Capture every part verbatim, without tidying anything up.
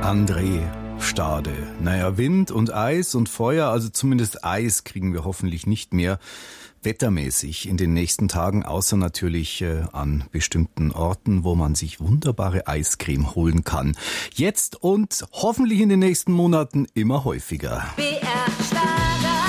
André Stade. Naja, Wind und Eis und Feuer, also zumindest Eis kriegen wir hoffentlich nicht mehr wettermäßig in den nächsten Tagen, außer natürlich äh, an bestimmten Orten, wo man sich wunderbare Eiscreme holen kann. Jetzt und hoffentlich in den nächsten Monaten immer häufiger. B R Schlager.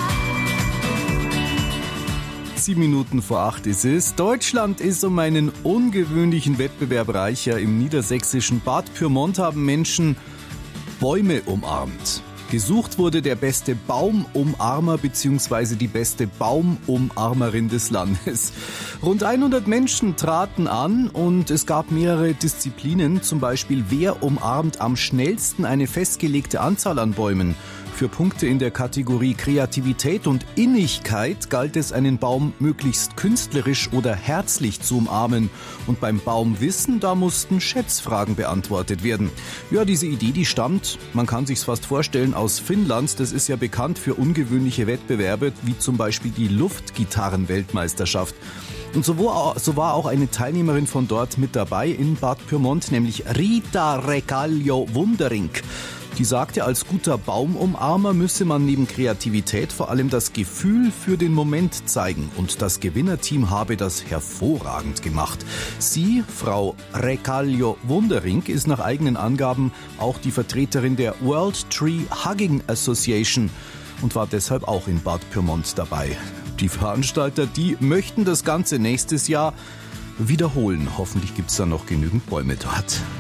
Sieben Minuten vor acht ist es. Deutschland ist um einen ungewöhnlichen Wettbewerb reicher. Im niedersächsischen Bad Pyrmont haben Menschen Bäume umarmt. Gesucht wurde der beste Baumumarmer bzw. die beste Baumumarmerin des Landes. Rund hundert Menschen traten an und es gab mehrere Disziplinen, zum Beispiel wer umarmt am schnellsten eine festgelegte Anzahl an Bäumen. Für Punkte in der Kategorie Kreativität und Innigkeit galt es, einen Baum möglichst künstlerisch oder herzlich zu umarmen. Und beim Baumwissen, da mussten Schätzfragen beantwortet werden. Ja, diese Idee, die stammt, man kann sich's fast vorstellen, aus Finnland. Das ist ja bekannt für ungewöhnliche Wettbewerbe, wie zum Beispiel die Luftgitarren-Weltmeisterschaft. Und so war auch eine Teilnehmerin von dort mit dabei in Bad Pyrmont, nämlich Rita Recalio-Wunderink. Die sagte, als guter Baumumarmer müsse man neben Kreativität vor allem das Gefühl für den Moment zeigen. Und das Gewinnerteam habe das hervorragend gemacht. Sie, Frau Recalio-Wunderink, ist nach eigenen Angaben auch die Vertreterin der World Tree Hugging Association und war deshalb auch in Bad Pyrmont dabei. Die Veranstalter, die möchten das Ganze nächstes Jahr wiederholen. Hoffentlich gibt es dann noch genügend Bäume dort.